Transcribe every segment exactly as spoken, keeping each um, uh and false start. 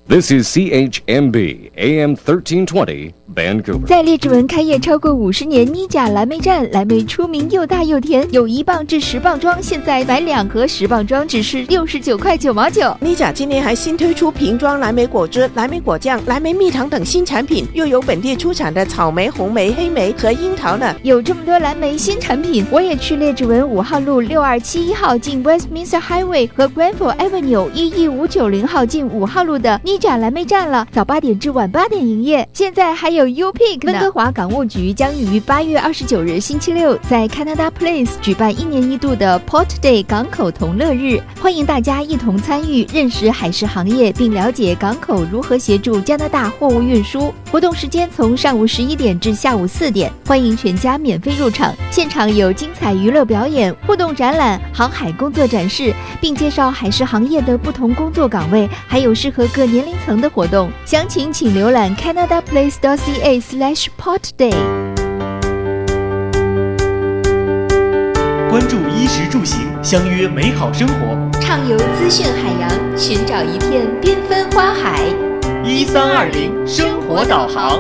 This is C H M B A M thirteen twenty Vancouver。 在列治文开业超过五十年，妮甲蓝莓站，蓝莓出名又大又甜，有一磅至十磅装，现在买两盒十磅装只是六十九块九毛九。 妮甲今年还新推出瓶装蓝莓果汁、蓝莓果酱、蓝莓蜜糖等新产品，又有本地出产的草莓、红莓、黑莓和樱桃呢。 有这么多蓝莓新产品，我也去列治文五号路六二七一号进 Westminster Highway 和 Granville Avenue 一一五九零号进五号路的妮甲蓝莓站了，早八点至晚八点营业。现在还有 U-Pick 呢。温哥华港务局将于八月二十九日星期六在 Canada Place 举办一年一度的 Port Day 港口同乐日，欢迎大家一同参与，认识海事行业，并了解港口如何协助加拿大货物运输。活动时间从上午十一点至下午四点，欢迎全家免费入场。现场有精彩娱乐表演、互动展览、航海工作展示，并介绍海事行业的不同工作岗位，还有适合各年龄层的活动。详情请浏览 canadaplace.ca slash portday。 关注衣食住行，相约美好生活， 畅游资讯海洋，寻找一片缤纷花海。 一三二零生活导航。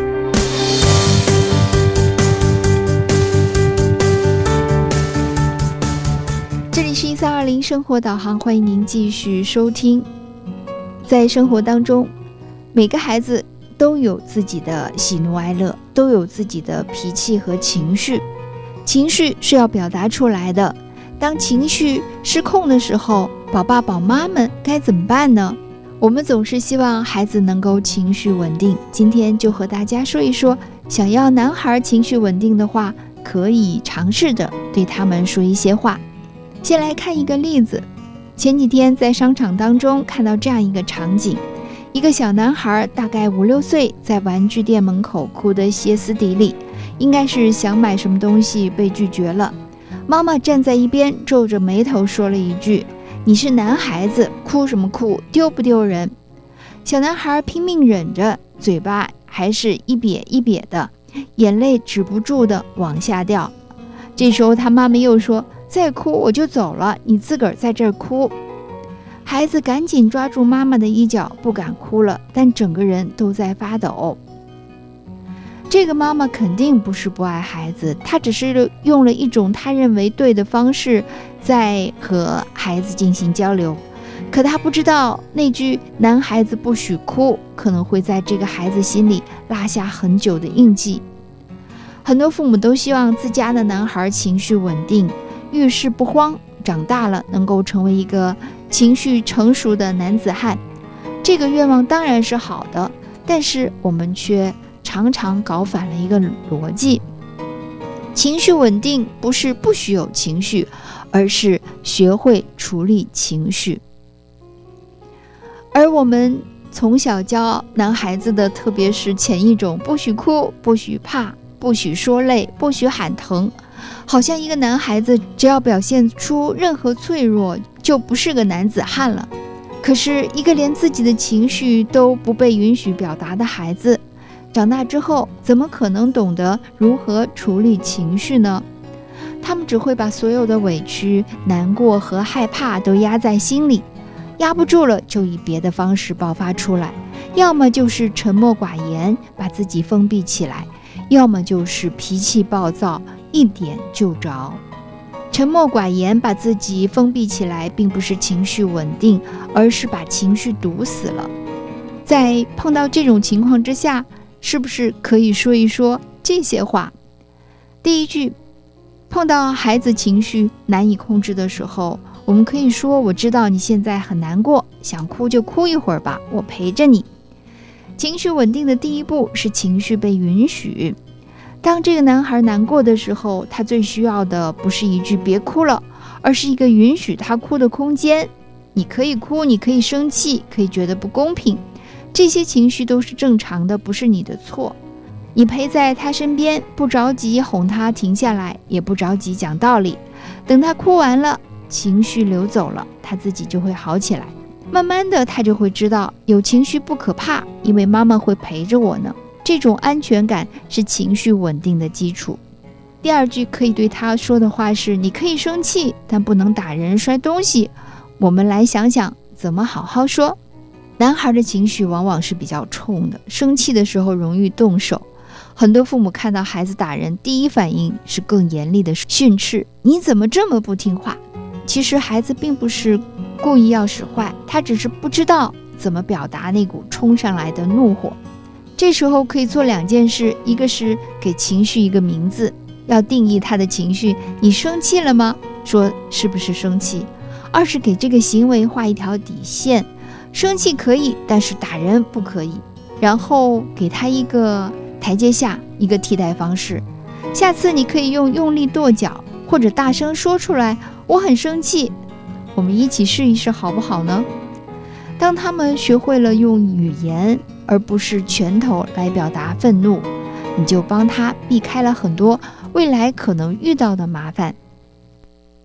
这里是一三二零生活导航，欢迎您继续收听。在生活当中，每个孩子都有自己的喜怒哀乐，都有自己的脾气和情绪。情绪是要表达出来的，当情绪失控的时候，宝爸宝妈们该怎么办呢？我们总是希望孩子能够情绪稳定，今天就和大家说一说，想要男孩情绪稳定的话，可以尝试着对他们说一些话。先来看一个例子，前几天在商场当中看到这样一个场景，一个小男孩大概五六岁，在玩具店门口哭得歇斯底里，应该是想买什么东西被拒绝了。妈妈站在一边皱着眉头说了一句：你是男孩子，哭什么哭，丢不丢人？小男孩拼命忍着，嘴巴还是一瘪一瘪的，眼泪止不住的往下掉。这时候他妈妈又说：再哭我就走了，你自个儿在这儿哭。孩子赶紧抓住妈妈的衣角，不敢哭了，但整个人都在发抖。这个妈妈肯定不是不爱孩子，她只是用了一种她认为对的方式在和孩子进行交流，可她不知道那句男孩子不许哭可能会在这个孩子心里落下很久的印记。很多父母都希望自家的男孩情绪稳定，遇事不慌，长大了能够成为一个情绪成熟的男子汉。这个愿望当然是好的，但是我们却常常搞反了一个逻辑。情绪稳定不是不许有情绪，而是学会处理情绪。而我们从小教男孩子的特别是前一种，不许哭，不许怕，不许说累，不许喊疼，好像一个男孩子只要表现出任何脆弱就不是个男子汉了。可是一个连自己的情绪都不被允许表达的孩子，长大之后怎么可能懂得如何处理情绪呢？他们只会把所有的委屈、难过和害怕都压在心里，压不住了就以别的方式爆发出来，要么就是沉默寡言，把自己封闭起来，要么就是脾气暴躁，一点就着。沉默寡言，把自己封闭起来，并不是情绪稳定，而是把情绪堵死了。在碰到这种情况之下，是不是可以说一说这些话？第一句，碰到孩子情绪难以控制的时候，我们可以说：我知道你现在很难过，想哭就哭一会儿吧，我陪着你。情绪稳定的第一步是情绪被允许。当这个男孩难过的时候，他最需要的不是一句别哭了，而是一个允许他哭的空间。你可以哭，你可以生气，可以觉得不公平，这些情绪都是正常的，不是你的错。你陪在他身边，不着急哄他停下来，也不着急讲道理，等他哭完了，情绪流走了，他自己就会好起来。慢慢的他就会知道，有情绪不可怕，因为妈妈会陪着我呢。这种安全感是情绪稳定的基础。第二句可以对他说的话是：你可以生气，但不能打人摔东西。我们来想想怎么好好说。 男孩的情绪往往是比较冲的，生气的时候容易动手。很多父母看到孩子打人，第一反应是更严厉的训斥，你怎么这么不听话？其实孩子并不是故意要使坏，他只是不知道怎么表达那股冲上来的怒火。这时候可以做两件事，一个是给情绪一个名字，要定义他的情绪，你生气了吗？说是不是生气？二是给这个行为画一条底线，生气可以，但是打人不可以。然后给他一个台阶下，一个替代方式。下次你可以用用力跺脚，或者大声说出来，我很生气。我们一起试一试好不好呢？当他们学会了用语言而不是拳头来表达愤怒，你就帮他避开了很多未来可能遇到的麻烦。